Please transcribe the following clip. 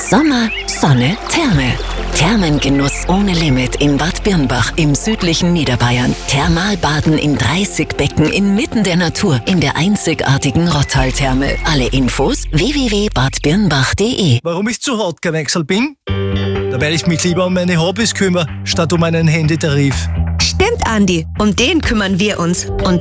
Sommer, Sonne, Therme. Thermengenuss ohne Limit in Bad Birnbach im südlichen Niederbayern. Thermalbaden in 30 Becken inmitten der Natur in der einzigartigen Rottal-Therme. Alle Infos www.badbirnbach.de. Warum ich zu hart gewechselt bin? Da weil ich mich lieber um meine Hobbys kümmere, statt um einen Handytarif. Stimmt, Andi. Um den kümmern wir uns. Und